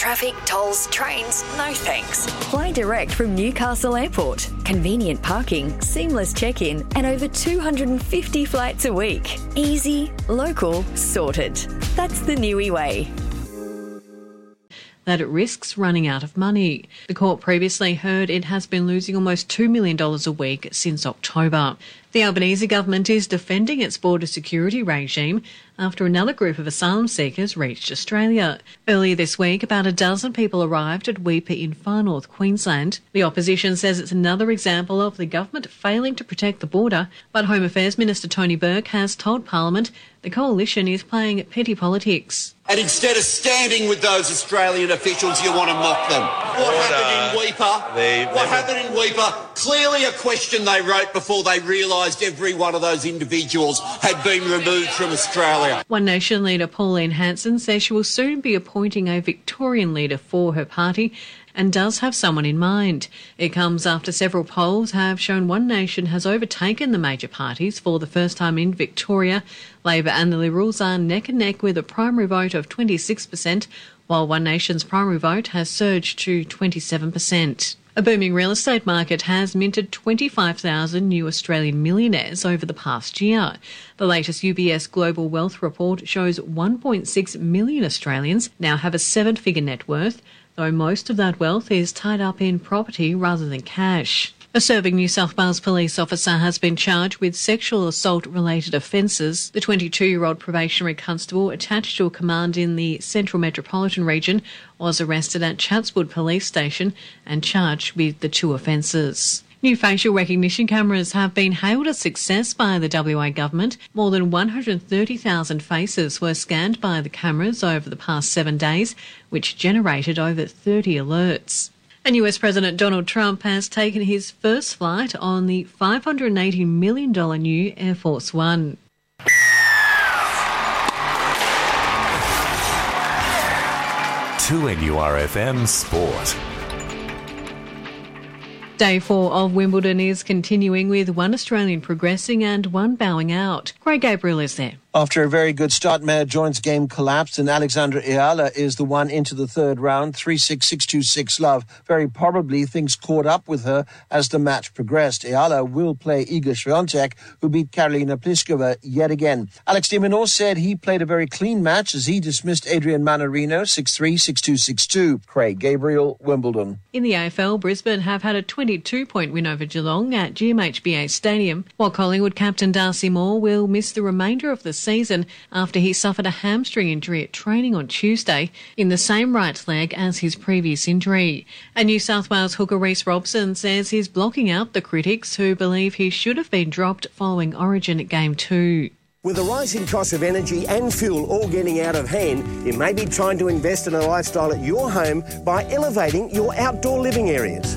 traffic, tolls, trains, no thanks. Fly direct from Newcastle Airport. Convenient parking, seamless check-in, and over 250 flights a week. Easy, local, sorted. That's the Niue way. That it risks running out of money. The court previously heard it has been losing almost $2 million a week since October. The Albanese government is defending its border security regime after another group of asylum seekers reached Australia. Earlier this week, about a dozen people arrived at Weipa in far north Queensland. The opposition says it's another example of the government failing to protect the border, but Home Affairs Minister Tony Burke has told Parliament the coalition is playing petty politics. And instead of standing with those Australian officials, you want to mock them. What happened in Weipa? What happened in Weipa? Clearly a question they wrote before they realised every one of those individuals had been removed from Australia. One Nation leader Pauline Hanson says she will soon be appointing a Victorian leader for her party and does have someone in mind. It comes after several polls have shown One Nation has overtaken the major parties for the first time in Victoria. Labor and the Liberals are neck and neck with a primary vote of 26%, while One Nation's primary vote has surged to 27%. A booming real estate market has minted 25,000 new Australian millionaires over the past year. The latest UBS Global Wealth Report shows 1.6 million Australians now have a seven-figure net worth, though most of that wealth is tied up in property rather than cash. A serving New South Wales police officer has been charged with sexual assault-related offences. The 22-year-old probationary constable attached to a command in the Central Metropolitan Region was arrested at Chatswood Police Station and charged with the two offences. New facial recognition cameras have been hailed a success by the WA government. More than 130,000 faces were scanned by the cameras over the past 7 days, which generated over 30 alerts. And US President Donald Trump has taken his first flight on the $580 million new Air Force One. To NURFM Sport. Day 4 of Wimbledon is continuing with one Australian progressing and one bowing out. Craig Gabriel is there. After a very good start, Maya Joint's game collapsed and Alexandra Eala is the one into the third round, 3-6, 6-2, 6-love. Very probably things caught up with her as the match progressed. Eala will play Iga Swiatek, who beat Karolina Pliskova yet again. Alex de Minaur said he played a very clean match as he dismissed Adrian Manarino, 6-3, 6-2, 6-2. Craig Gabriel, Wimbledon. In the AFL, Brisbane have had a 22-point win over Geelong at GMHBA Stadium, while Collingwood captain Darcy Moore will miss the remainder of the season after he suffered a hamstring injury at training on Tuesday in the same right leg as his previous injury. And New South Wales hooker Reece Robson says he's blocking out the critics who believe he should have been dropped following Origin at Game 2. With the rising cost of energy and fuel all getting out of hand, you may be trying to invest in a lifestyle at your home by elevating your outdoor living areas.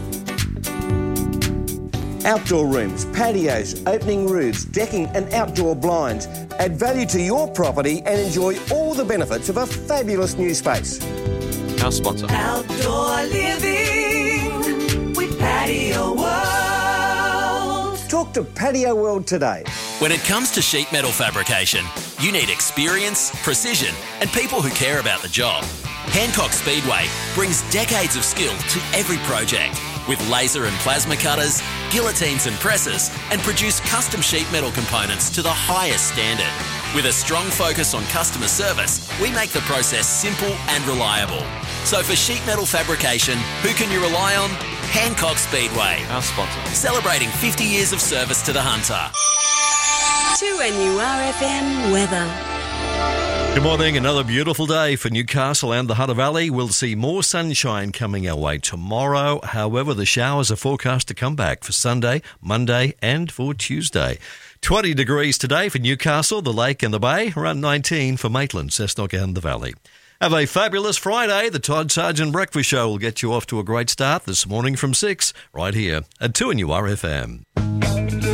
Outdoor rooms, patios, opening roofs, decking and outdoor blinds add value to your property and enjoy all the benefits of a fabulous new space. Our sponsor. Outdoor living with Patio World. Talk to Patio World today. When it comes to sheet metal fabrication, you need experience, precision and people who care about the job. Hancock Speedway brings decades of skill to every project with laser and plasma cutters, guillotines and presses, and produce custom sheet metal components to the highest standard. With a strong focus on customer service, we make the process simple and reliable. So for sheet metal fabrication, who can you rely on? Hancock Speedway. Our sponsor. Celebrating 50 years of service to the Hunter. 2NURFM weather. Good morning. Another beautiful day for Newcastle and the Hunter Valley. We'll see more sunshine coming our way tomorrow. However, the showers are forecast to come back for Sunday, Monday and for Tuesday. 20 degrees today for Newcastle, the Lake and the Bay. Around 19 for Maitland, Cessnock and the Valley. Have a fabulous Friday. The Todd Sargent Breakfast Show will get you off to a great start this morning from 6 right here at 2NURFM.